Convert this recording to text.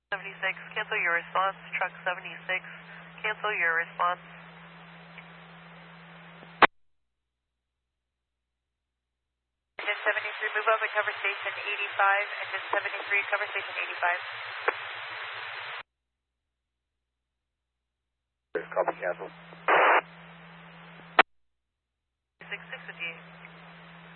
76, cancel your response. Truck 76, cancel your response. Engine 73, move up and cover station 85. Engine 73, cover station 85. Copy, cancel. 66 with you.